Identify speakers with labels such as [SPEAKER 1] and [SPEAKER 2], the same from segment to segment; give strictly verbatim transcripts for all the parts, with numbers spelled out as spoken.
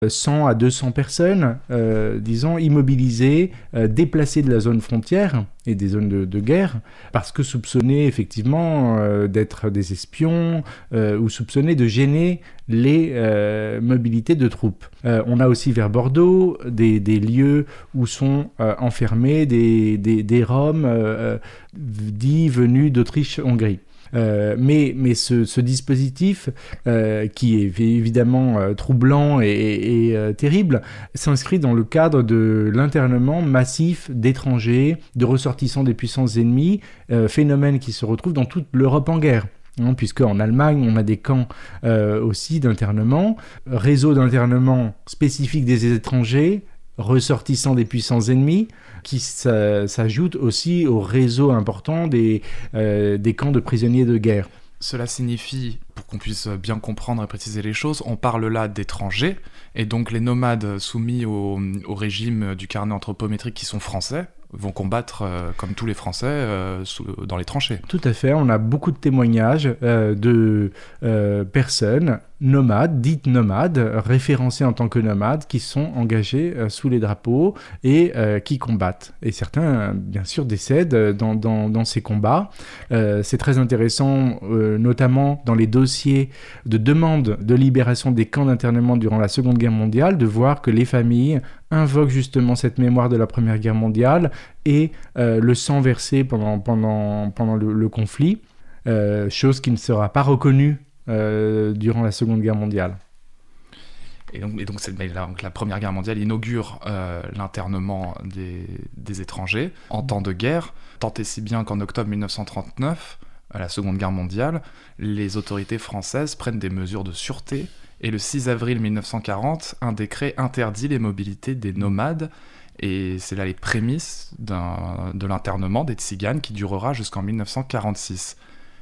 [SPEAKER 1] cent à deux cents personnes, euh, disons, immobilisées, euh, déplacées de la zone frontière et des zones de, de guerre, parce que soupçonnées effectivement euh, d'être des espions euh, ou soupçonnées de gêner les euh, mobilités de troupes. Euh, on a aussi vers Bordeaux des, des lieux où sont euh, enfermés des, des, des Roms euh, dits venus d'Autriche-Hongrie. Euh, mais mais ce, ce dispositif, euh, qui est évidemment euh, troublant et, et, et euh, terrible, s'inscrit dans le cadre de l'internement massif d'étrangers, de ressortissants des puissances ennemies, euh, phénomène qui se retrouve dans toute l'Europe en guerre. Hein, puisque en Allemagne, on a des camps euh, aussi d'internement, réseau d'internement spécifique des étrangers, ressortissants des puissances ennemies, qui s'ajoute aussi au réseau important des, euh, des camps de prisonniers de guerre.
[SPEAKER 2] Cela signifie, pour qu'on puisse bien comprendre et préciser les choses, on parle là d'étrangers, et donc les nomades soumis au, au régime du carnet anthropométrique qui sont français, vont combattre euh, comme tous les Français euh, sous, dans les tranchées.
[SPEAKER 1] Tout à fait, on a beaucoup de témoignages euh, de euh, personnes nomades, dites nomades, référencées en tant que nomades, qui sont engagées euh, sous les drapeaux et euh, qui combattent. Et certains, euh, bien sûr, décèdent dans, dans, dans ces combats. Euh, c'est très intéressant, euh, notamment dans les dossiers de demande de libération des camps d'internement durant la Seconde Guerre mondiale, de voir que les familles invoquent justement cette mémoire de la Première Guerre mondiale et euh, le sang versé pendant, pendant, pendant le, le conflit, euh, chose qui ne sera pas reconnue euh, durant la Seconde Guerre mondiale.
[SPEAKER 2] Et donc, et donc, c'est, la, donc la Première Guerre mondiale inaugure euh, l'internement des, des étrangers en temps de guerre, tant et si bien qu'en octobre dix-neuf cent trente-neuf, à la Seconde Guerre mondiale, les autorités françaises prennent des mesures de sûreté. Et le six avril dix-neuf cent quarante, un décret interdit les mobilités des nomades. Et c'est là les prémices d'un, de l'internement des tziganes qui durera jusqu'en dix-neuf cent quarante-six.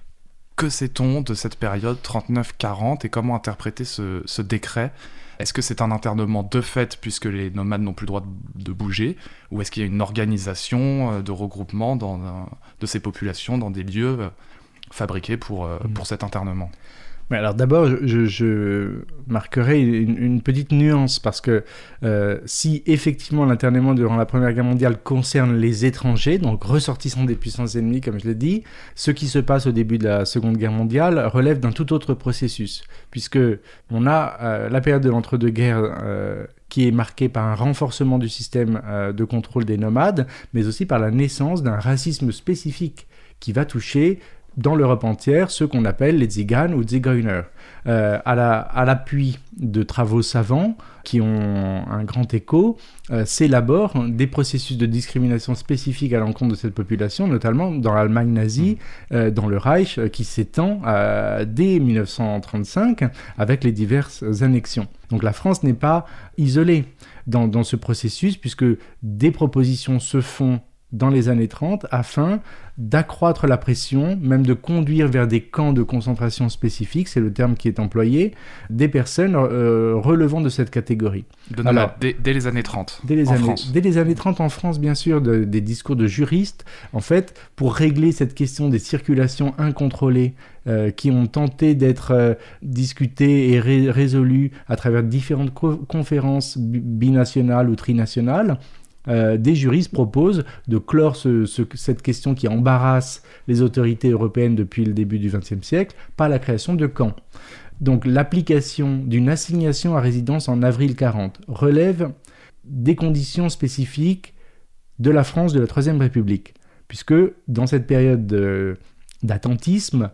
[SPEAKER 2] Que sait-on de cette période trente-neuf quarante et comment interpréter ce, ce décret ? Est-ce que c'est un internement de fait puisque les nomades n'ont plus le droit de, de bouger ? Ou est-ce qu'il y a une organisation de regroupement dans, de ces populations dans des lieux fabriqués pour, pour cet internement ?
[SPEAKER 1] Mais alors d'abord, je, je marquerai une, une petite nuance parce que euh, si effectivement l'internement durant la Première Guerre mondiale concerne les étrangers, donc ressortissants des puissances ennemies, comme je l'ai dit, ce qui se passe au début de la Seconde Guerre mondiale relève d'un tout autre processus, puisque on a euh, la période de l'entre-deux-guerres euh, qui est marquée par un renforcement du système euh, de contrôle des nomades, mais aussi par la naissance d'un racisme spécifique qui va toucher dans l'Europe entière, ceux qu'on appelle les Tziganes ou Zigeuner, euh, à, la, à l'appui de travaux savants qui ont un grand écho, euh, s'élaborent des processus de discrimination spécifiques à l'encontre de cette population, notamment dans l'Allemagne nazie, euh, dans le Reich, euh, qui s'étend euh, dès dix-neuf cent trente-cinq avec les diverses annexions. Donc la France n'est pas isolée dans, dans ce processus, puisque des propositions se font dans les années trente, afin d'accroître la pression, même de conduire vers des camps de concentration spécifiques, c'est le terme qui est employé, des personnes euh, relevant de cette catégorie.
[SPEAKER 2] De Alors, dès, dès les années trente,
[SPEAKER 1] dès les
[SPEAKER 2] en
[SPEAKER 1] années,
[SPEAKER 2] France.
[SPEAKER 1] Dès les années trente en France, bien sûr, de, des discours de juristes, en fait, pour régler cette question des circulations incontrôlées euh, qui ont tenté d'être euh, discutées et ré- résolues à travers différentes co- conférences binationales ou trinationales. Euh, des juristes proposent de clore ce, ce, cette question qui embarrasse les autorités européennes depuis le début du vingtième siècle par la création de camps. Donc l'application d'une assignation à résidence en avril quarante relève des conditions spécifiques de la France de la Troisième République, puisque dans cette période de, d'attentisme,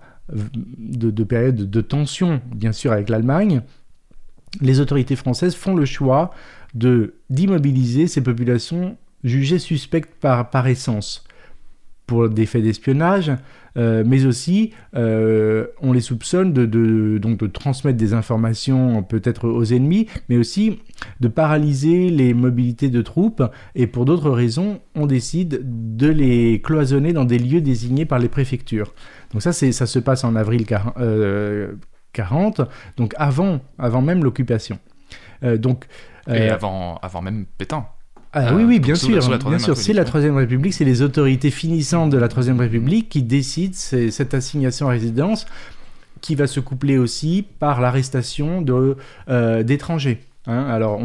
[SPEAKER 1] de, de période de tension, bien sûr, avec l'Allemagne, les autorités françaises font le choix de, d'immobiliser ces populations jugées suspectes par, par essence, pour des faits d'espionnage, euh, mais aussi euh, on les soupçonne de, de, donc de transmettre des informations peut-être aux ennemis, mais aussi de paralyser les mobilités de troupes, et pour d'autres raisons, on décide de les cloisonner dans des lieux désignés par les préfectures. Donc ça, c'est, ça se passe en avril quarante, euh, quarante donc avant, avant même l'occupation. Euh, donc,
[SPEAKER 2] Et
[SPEAKER 1] euh,
[SPEAKER 2] avant, avant même Pétain.
[SPEAKER 1] Ah,
[SPEAKER 2] euh,
[SPEAKER 1] oui, oui, bien
[SPEAKER 2] sous
[SPEAKER 1] sûr,
[SPEAKER 2] la, sous la
[SPEAKER 1] bien sûr. C'est la Troisième République, c'est les autorités finissantes de la Troisième République qui décident c'est, cette assignation à résidence qui va se coupler aussi par l'arrestation de, euh, d'étrangers. Hein, alors,